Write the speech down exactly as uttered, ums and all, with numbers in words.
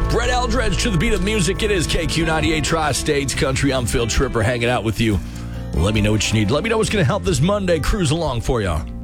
Brett Eldredge to the beat of music. It is K Q ninety-eight Tri-States Country. I'm Phil Tripper hanging out with you. Let me know what you need. Let me know what's going to help this Monday cruise along for you.